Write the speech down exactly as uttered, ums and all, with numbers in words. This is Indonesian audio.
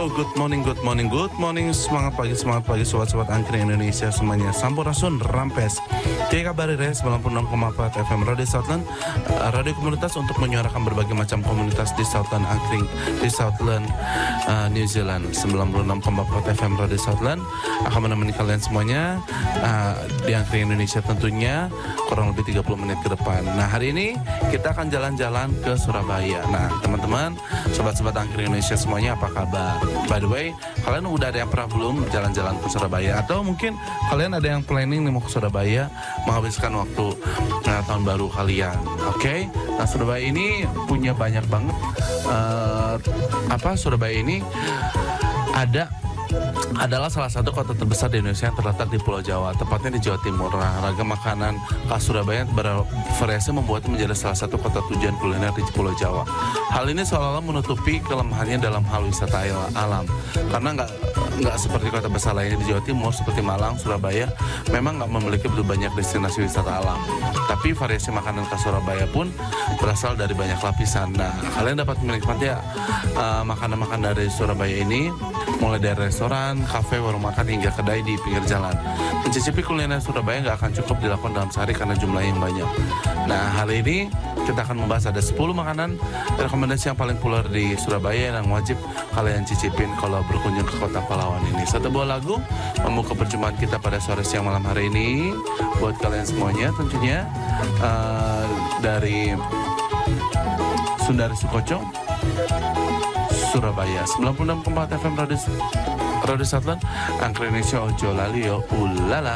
Halo, good morning, good morning, good morning. Semangat pagi, semangat pagi sobat-sobat angkring Indonesia semuanya. Sampurasun, rampes. Tiga kabar re sembilan puluh enam koma empat F M Radio Southland, uh, radio komunitas untuk menyuarakan berbagai macam komunitas di Southland angkring, di Southland uh, New Zealand. Sembilan puluh enam koma empat F M Radio Southland akan menemani kalian semuanya uh, di angkring Indonesia tentunya kurang lebih tiga puluh menit ke depan. Nah, hari ini kita akan jalan-jalan ke Surabaya. Nah, teman-teman, sobat-sobat angkring Indonesia semuanya, apa kabar? By the way, kalian udah ada yang pernah belum jalan-jalan ke Surabaya? Atau mungkin kalian ada yang planning nih mau ke Surabaya, menghabiskan waktu nah, tahun baru kalian. Oke? Okay? Nah, Surabaya ini punya banyak banget uh, apa Surabaya ini ada adalah salah satu kota terbesar di Indonesia yang terletak di Pulau Jawa, tepatnya di Jawa Timur. Nah, ragam makanan khas Surabaya yang bervariasi membuatnya menjadi salah satu kota tujuan kuliner di Pulau Jawa. Hal ini seolah-olah menutupi kelemahannya dalam hal wisata alam, karena nggak nggak seperti kota besar lainnya di Jawa Timur seperti Malang, Surabaya, memang nggak memiliki begitu banyak destinasi wisata alam. Tapi variasi makanan khas Surabaya pun berasal dari banyak lapisan. Nah, kalian dapat menikmati uh, makanan-makanan dari Surabaya ini, mulai dari restoran, kafe, warung makan, hingga kedai di pinggir jalan. Mencicipi kuliner Surabaya nggak akan cukup dilakukan dalam sehari karena jumlahnya yang banyak. Nah, hari ini kita akan membahas ada sepuluh makanan rekomendasi yang paling populer di Surabaya yang wajib kalian cicipin kalau berkunjung ke kota pahlawan ini. Satu buah lagu membuka perjumpaan kita pada sore siang malam hari ini buat kalian semuanya, tentunya uh, dari Sundari Sukoco, Surabaya. Sembilan puluh enam koma empat F M Radio Radio Southland, angkring Indonesia, ojo lali yo, ulala.